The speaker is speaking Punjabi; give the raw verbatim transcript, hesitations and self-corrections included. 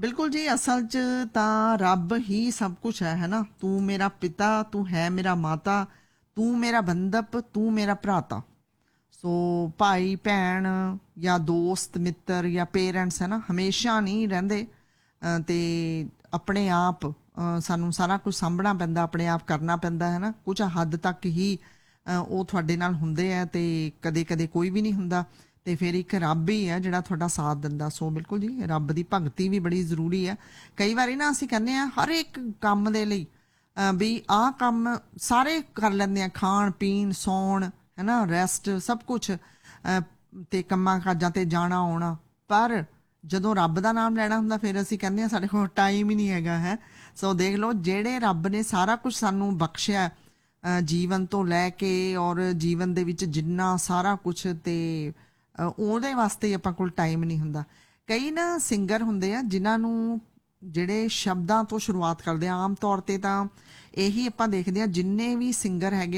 ਬਿਲਕੁਲ ਜੀ, ਅਸਲ 'ਚ ਤਾਂ ਰੱਬ ਹੀ ਸਭ ਕੁਛ ਹੈ, ਹੈ ਨਾ। ਤੂੰ ਮੇਰਾ ਪਿਤਾ, ਤੂੰ ਹੈ ਮੇਰਾ ਮਾਤਾ, ਤੂੰ ਮੇਰਾ ਬੰਧਪ, ਤੂੰ ਮੇਰਾ ਭਰਾਤਾ। ਸੋ ਭਾਈ ਭੈਣ ਜਾਂ ਦੋਸਤ ਮਿੱਤਰ ਜਾਂ ਪੇਰੈਂਟਸ ਹੈ ਨਾ, ਹਮੇਸ਼ਾ ਨਹੀਂ ਰਹਿੰਦੇ। ਅ, ਤੇ ਆਪਣੇ ਆਪ ਅ, ਸਾਨੂੰ ਸਾਰਾ ਕੁਝ ਸਾਂਭਣਾ ਪੈਂਦਾ, ਆਪਣੇ ਆਪ ਕਰਨਾ ਪੈਂਦਾ ਹੈ ਨਾ। ਕੁਝ ਹੱਦ ਤੱਕ ਹੀ ਅ, ਉਹ ਤੁਹਾਡੇ ਨਾਲ ਹੁੰਦੇ ਆ, ਅਤੇ ਕਦੇ ਕਦੇ ਕੋਈ ਵੀ ਨਹੀਂ ਹੁੰਦਾ। ਅਤੇ ਫਿਰ ਇੱਕ ਰੱਬ ਹੀ ਹੈ ਜਿਹੜਾ ਤੁਹਾਡਾ ਸਾਥ ਦਿੰਦਾ। ਸੋ ਬਿਲਕੁਲ ਜੀ, ਰੱਬ ਦੀ ਭਗਤੀ ਵੀ ਬੜੀ ਜ਼ਰੂਰੀ ਹੈ। ਕਈ ਵਾਰੀ ਨਾ ਅਸੀਂ ਕਹਿੰਦੇ ਹਾਂ ਹਰ ਇੱਕ ਕੰਮ ਦੇ ਲਈ ਅ, ਵੀ ਆਹ ਕੰਮ ਸਾਰੇ ਕਰ ਲੈਂਦੇ ਆ, ਖਾਣ ਪੀਣ ਸੌਣ ਹੈ ਨਾ, ਰੈਸਟ ਸਭ ਕੁਛ, ਅਤੇ ਕੰਮਾਂ ਕਾਜਾਂ 'ਤੇ ਜਾਣਾ ਆਉਣਾ। ਪਰ ਜਦੋਂ ਰੱਬ ਦਾ ਨਾਮ ਲੈਣਾ ਹੁੰਦਾ ਫਿਰ ਅਸੀਂ ਕਹਿੰਦੇ ਹਾਂ ਸਾਡੇ ਕੋਲ ਟਾਈਮ ਹੀ ਨਹੀਂ ਹੈਗਾ ਹੈ। ਸੋ ਦੇਖ ਲਓ, ਜਿਹੜੇ ਰੱਬ ਨੇ ਸਾਰਾ ਕੁਝ ਸਾਨੂੰ ਬਖਸ਼ਿਆ ਅ, ਜੀਵਨ ਤੋਂ ਲੈ ਕੇ, ਔਰ ਜੀਵਨ ਦੇ ਵਿੱਚ ਜਿੰਨਾ ਸਾਰਾ ਕੁਛ, ਅਤੇ ਉਹਦੇ ਵਾਸਤੇ ਹੀ ਆਪਾਂ ਕੋਲ ਟਾਈਮ ਨਹੀਂ ਹੁੰਦਾ। ਕਈ ਨਾ ਸਿੰਗਰ ਹੁੰਦੇ ਆ ਜਿਨ੍ਹਾਂ ਨੂੰ ਜਿਹੜੇ ਸ਼ਬਦਾਂ ਤੋਂ ਸ਼ੁਰੂਆਤ ਕਰਦੇ ਆ। ਆਮ ਤੌਰ 'ਤੇ ਤਾਂ ਇਹੀ ਆਪਾਂ ਦੇਖਦੇ ਹਾਂ, ਜਿੰਨੇ ਵੀ ਸਿੰਗਰ ਹੈਗੇ